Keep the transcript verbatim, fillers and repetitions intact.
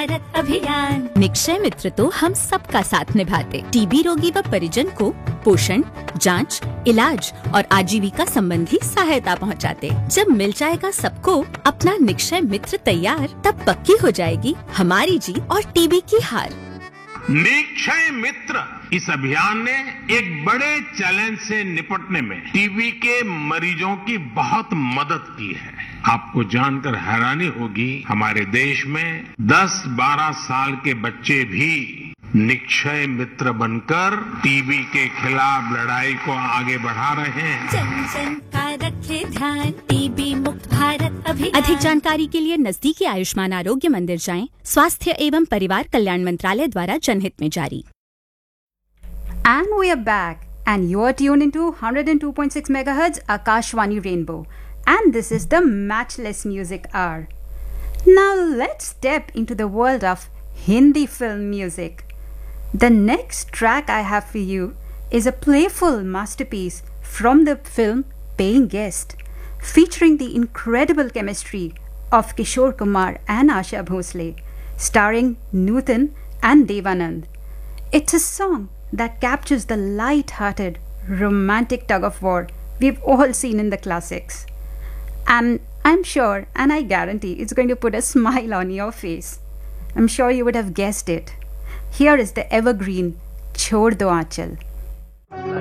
भारत अभियान। निक्षय मित्र तो हम सबका साथ निभाते, टीबी रोगी व परिजन को पोषण, जांच, इलाज और आजीविका संबंधी सहायता पहुंचाते। जब मिल जाएगा सबको अपना निक्षय मित्र तैयार, तब पक्की हो जाएगी हमारी जीत और टीबी की हार। निक्षय मित्र इस अभियान ने एक बड़े चैलेंज से निपटने में टीबी के मरीजों की बहुत मदद की है। आपको जानकर हैरानी होगी, हमारे देश में दस बारह साल के बच्चे भी निक्षय मित्र बनकर टीबी के खिलाफ लड़ाई को आगे बढ़ा रहे हैं। जन जन का रखे ध्यान, टीबी मुक्त भारत अभियान। अधिक जानकारी के लिए नजदीकी आयुष्मान आरोग्य मंदिर जाएं। स्वास्थ्य एवं परिवार कल्याण मंत्रालय द्वारा जनहित में जारी। And we are back, and you are tuned into one hundred two point six megahertz Akashvani Rainbow, and this is the Matchless Music Hour. Now let's step into the world of Hindi film music. The next track I have for you is a playful masterpiece from the film Paying Guest, featuring the incredible chemistry of Kishore Kumar and Asha Bhosle, starring Nutan and Devanand. It's a song that captures the light-hearted, romantic tug-of-war we've all seen in the classics. And I'm sure, and I guarantee, it's going to put a smile on your face. I'm sure you would have guessed it. Here is the evergreen Chhod Do Aanchal.